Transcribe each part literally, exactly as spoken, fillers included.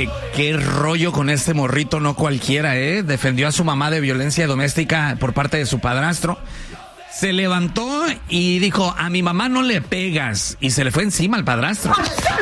qué, qué rollo con este morrito, no cualquiera, ¿eh? Defendió a su mamá de violencia doméstica por parte de su padrastro. Se levantó y dijo, a mi mamá no le pegas. Y se le fue encima al padrastro.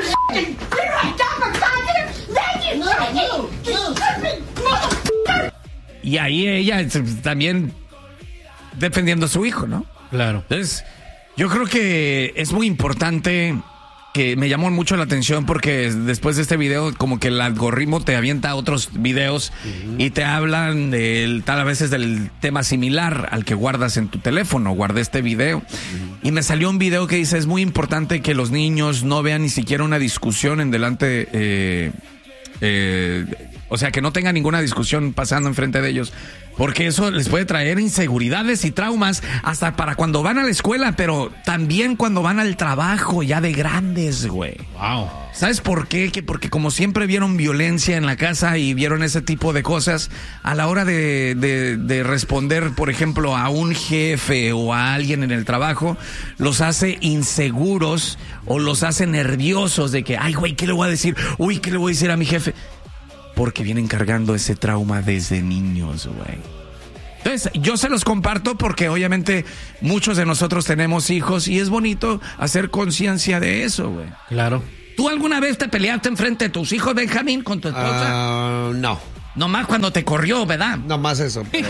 Y ahí ella también defendiendo a su hijo, ¿no? Claro. Entonces, yo creo que es muy importante, que me llamó mucho la atención porque después de este video como que el algoritmo te avienta otros videos uh-huh. y te hablan del, tal a veces del tema similar al que guardas en tu teléfono. Guardé este video uh-huh. y me salió un video que dice, es muy importante que los niños no vean ni siquiera una discusión en delante, eh, eh, o sea, que no tengan ninguna discusión pasando enfrente de ellos, porque eso les puede traer inseguridades y traumas hasta para cuando van a la escuela, pero también cuando van al trabajo ya de grandes, güey. Wow. ¿Sabes por qué? Que porque como siempre vieron violencia en la casa y vieron ese tipo de cosas, a la hora de, de, de responder, por ejemplo, a un jefe o a alguien en el trabajo, los hace inseguros o los hace nerviosos de que, ay, güey, ¿qué le voy a decir? Uy, ¿qué le voy a decir a mi jefe? Porque vienen cargando ese trauma desde niños, güey. Entonces, yo se los comparto porque obviamente muchos de nosotros tenemos hijos y es bonito hacer conciencia de eso, güey. Claro. ¿Tú alguna vez te peleaste enfrente de tus hijos, Benjamín, con tu esposa? Uh, no. Nomás cuando te corrió, ¿verdad? Nomás eso. Pero...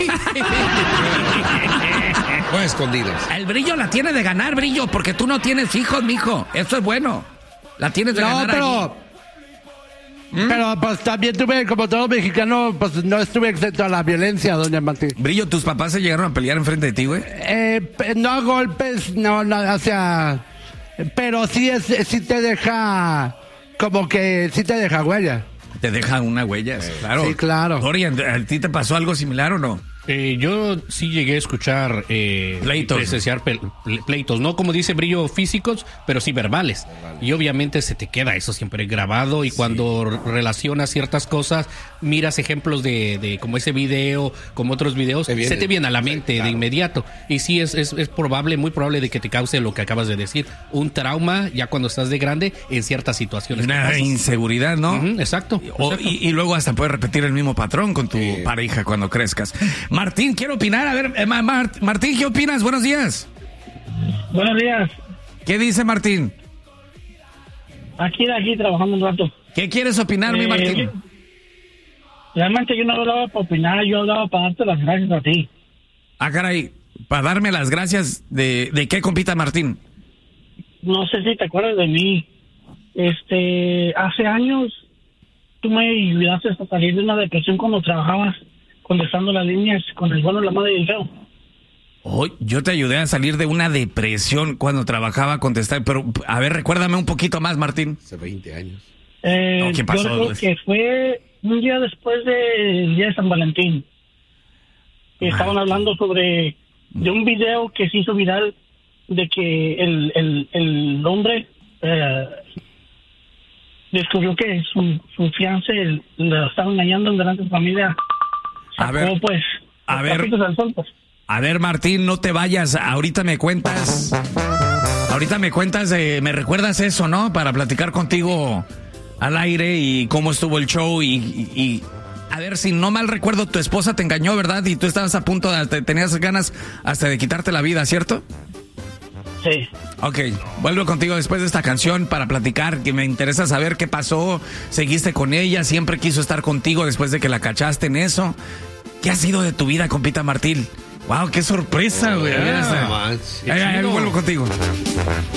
Fue escondidos. El Brillo la tiene de ganar, Brillo, porque tú no tienes hijos, mijo. Eso es bueno. La tienes de no, ganar pero... ahí. ¿Mm? Pero pues también tuve, como todo mexicano, pues no estuve exento a la violencia, doña Martín. Brillo, ¿tus papás se llegaron a pelear enfrente de ti, güey? Eh, no a golpes, no, no, o sea, pero sí es, sí te deja, como que sí te deja huella. Te deja una huella, sí, claro. Sí, claro. Dorian, ¿a ti te pasó algo similar o no? Eh, yo sí llegué a escuchar eh, pleitos, presenciar pe- pleitos, no como dice Brillo físicos, pero sí verbales. verbales. Y obviamente se te queda eso siempre grabado y sí. Cuando relacionas ciertas cosas, miras ejemplos de, de como ese video, como otros videos, se, se te viene a la mente sí, claro. de inmediato. Y sí es, es, es probable, muy probable de que te cause lo que acabas de decir, un trauma ya cuando estás de grande en ciertas situaciones. Una inseguridad, ¿no? Uh-huh, exacto. O, exacto. Y, y luego hasta puedes repetir el mismo patrón con tu sí. pareja cuando crezcas. Martín, quiero opinar. A ver, eh, Mart- Martín, ¿qué opinas? Buenos días. Buenos días. ¿Qué dice Martín? Aquí, aquí, trabajando un rato. ¿Qué quieres opinar, eh, mi Martín? Realmente yo no hablaba para opinar, yo hablaba para darte las gracias a ti. Ah, caray, para darme las gracias de, de qué, compita Martín. No sé si te acuerdas de mí. Este, hace años tú me ayudaste a salir de una depresión cuando trabajabas contestando las líneas con el bueno, la madre y el feo. Oh, yo te ayudé a salir de una depresión cuando trabajaba a contestar, pero a ver, recuérdame un poquito más, Martín. Hace veinte años. Eh, no, ¿qué pasó? Yo creo que fue un día después del día de San Valentín. Y estaban hablando sobre de un video que se hizo viral de que el, el, el hombre eh, descubrió que su, su fiancé le estaba engañando en delante de su familia. A ver, oh, pues, a ver, sol, pues. a ver, Martín, no te vayas. Ahorita me cuentas. Ahorita me cuentas, eh, me recuerdas eso, ¿no? Para platicar contigo al aire y cómo estuvo el show y, y, y a ver, si no mal recuerdo, tu esposa te engañó, ¿verdad? Y tú estabas a punto de, te, tenías ganas hasta de quitarte la vida, ¿cierto? Sí. Ok, vuelvo contigo después de esta canción para platicar, que me interesa saber qué pasó. ¿Seguiste con ella? ¿Siempre quiso estar contigo después de que la cachaste en eso? ¿Qué ha sido de tu vida, compita Martín? Wow, qué sorpresa, güey. Oh, ahí, ahí, vuelvo contigo.